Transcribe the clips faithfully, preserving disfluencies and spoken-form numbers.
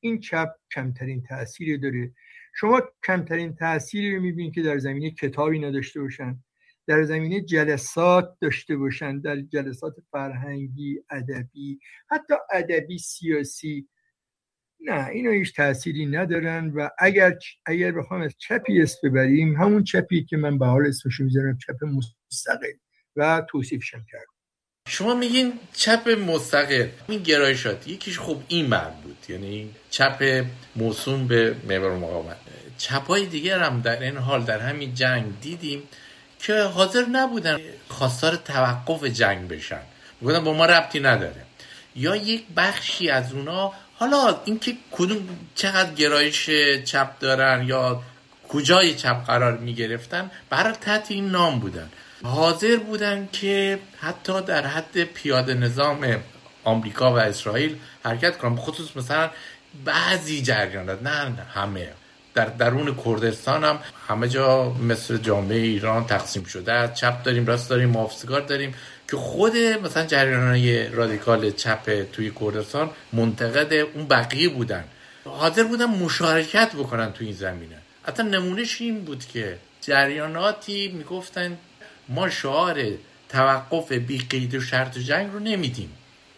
این چپ کمترین تأثیری داره. شما کمترین تأثیری رو میبینید که در زمینه کتابی نداشته باشن، در زمینه جلسات داشته باشن، در جلسات فرهنگی، ادبی، حتی ادبی سیاسی. نه، اینا هیچ تأثیری ندارن. و اگر اگر بخوام از چپی اسم ببریم، همون چپی که من به حال اسمش میذارم چپ مستقل و توصیفشم کردم. شما میگین چپ مستقل، این گرایشات یکیش خب این مرد بود، یعنی چپ موسوم به محور مقاومت. چپای دیگر هم در این حال در همین جنگ دیدیم که حاضر نبودن خواستار توقف جنگ بشن، میگفتن با ما ربطی نداره. یا یک بخشی از اونا، حالا اینکه کدوم چقدر گرایش چپ دارن یا کجای چپ قرار میگرفتن برای تحت این نام بودن، حاضر بودن که حتی در حد پیاده نظام آمریکا و اسرائیل حرکت کنن. خصوص مثلا بعضی جریانات، نه همه، در درون کردستان هم همه جا مثل جامعه ایران تقسیم شده است، چپ داریم، راست داریم، محافظه‌کار داریم، که خود مثلا جریان‌های رادیکال چپ توی کردستان منتقد اون بقیه بودن، حاضر بودن مشارکت بکنن توی این زمینه. حتی نمونهش این بود که جریاناتی میگفتن ما شعار توقف بی قید و شرط جنگ رو نمیدیم.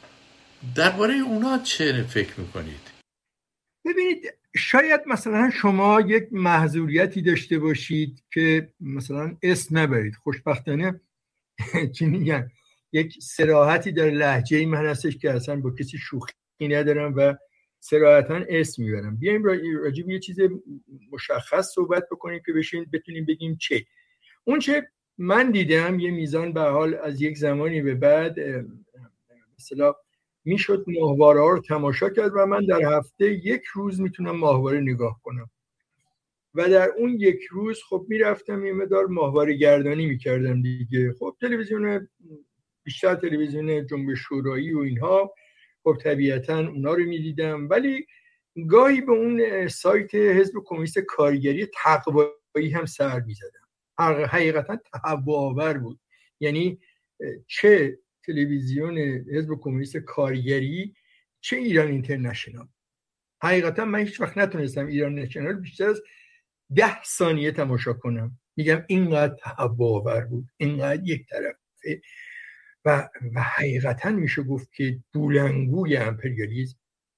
درباره اونا چه فکر میکنید؟ ببینید، شاید مثلا شما یک محظوریتی داشته باشید که مثلا اسم نبرید. خوشبختانه چی میگن، یک صراحتی در لهجه من هستش که اصلا با کسی شوخی ندارم و صراحتاً اسم میبرم. بیایم راجع به یه چیز مشخص صحبت بکنیم که بشین بتونیم بگیم چه. اون چه من دیدم یه میزان به حال از یک زمانی به بعد مثلا میشد ماهواره ها رو تماشا کرد و من در هفته یک روز میتونم ماهواره نگاه کنم و در اون یک روز خب میرفتم یه مقدار ماهواره گردانی میکردم دیگه. خب تلویزیون، بیشتر تلویزیون جنبش شورایی و اینها، خب طبیعتا اونا رو میدیدم، ولی گاهی به اون سایت حزب کمونیست کارگری تقوایی هم سر میزدم. حقیقتا تهوع‌آور بود. یعنی چه تلویزیون حزب کمونیست کارگری، چه ایران اینترنشنال. حقیقتا من هیچ وقت نتونستم ایران اینترنشنال بیشتر از ده ثانیه تماشا کنم. میگم اینقدر تهوع‌آور بود، اینقدر یک طرفه و و حقیقتا میشه گفت که بولنگوی امپریالیسم.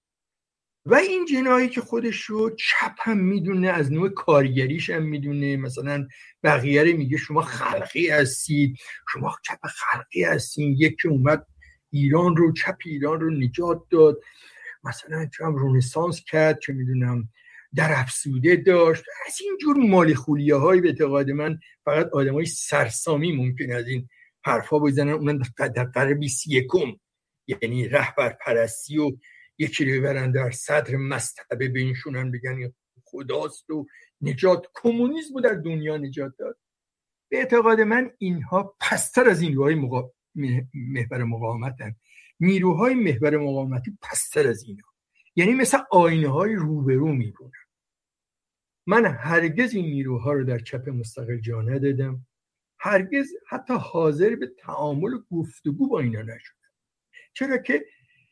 و این جناحی که خودش رو چپ هم میدونه، از نوع کارگریش هم میدونه، مثلا بقیه رو میگه شما خلقی هستید، شما چپ خلقی هستید. یکی اومد ایران رو، چپ ایران رو نجات داد، مثلا چم رنسانس کرد، چه میدونم در افسوده داشت. از این جور مالی خولیه های به اعتقاد من فقط آدم های سرسامی ممکن از این حرفا بزنن، اونم در قرن بیست و یکم. یعنی رهبر پرستی و یکی رو ببرن در صدر مصطبه بینشونن بگن خداست و نجات کمونیسم رو در دنیا نجات داد. به اعتقاد من اینها پستر از این نیروهای مقا... محور مقاومتن. نیروهای محور مقاومتی پستر از اینا، یعنی مثل آینه های روبرو میبونن. من هرگز این نیروها رو در چپ مستقل جا ندادم، هرگز حتی حاضر به تعامل و گفتگو با اینا نشدم، چرا که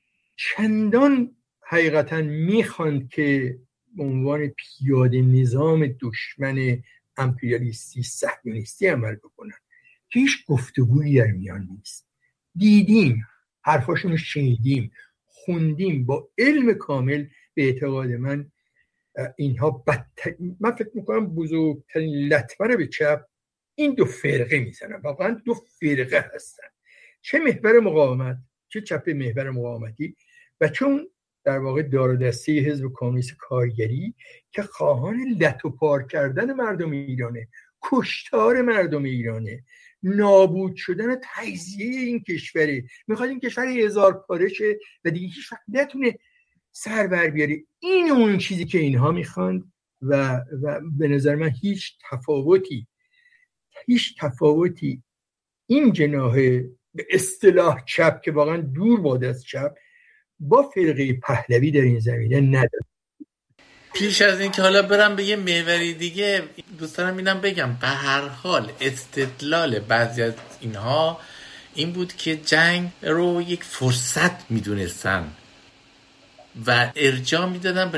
چندان حقیقتا میخواند که به عنوان پیاده نظام دشمن امپریالیستی صهیونیستی عمل بکنن که هیچ گفتگویی در میان نیست. دیدیم، حرفاشون رو شنیدیم، خوندیم با علم کامل. به اعتقاد من اینها بدتر، من فکر میکنم بزرگترین لطمه رو به چپ این دو فرقه میزنن. واقعا دو فرقه هستن، چه محور مقاومت، چه چپ محور مقاومتی، و چون در واقع دار و دسته حزب کمونیست کارگری که خواهان لت و پار کردن مردم ایرانه، کشتار مردم ایرانه، نابود شدن و تجزیه این کشوره. میخواد این کشور هزار پاره شه و دیگه هیچ وقت نتونه سر بر بیاره. این اون چیزی که اینها میخوان و, و به نظر من هیچ تفاوتی هیچ تفاوتی این جناح به اصطلاح چپ که واقعا دور باد از چپ با فرقه پهلوی در این زمینه نداره. پیش از این که حالا برم به یه محوری دیگه، دوست دارم اینم بگم به هر حال استدلال بعضی از اینها این بود که جنگ رو یک فرصت میدونستن و ارجاع میدادن به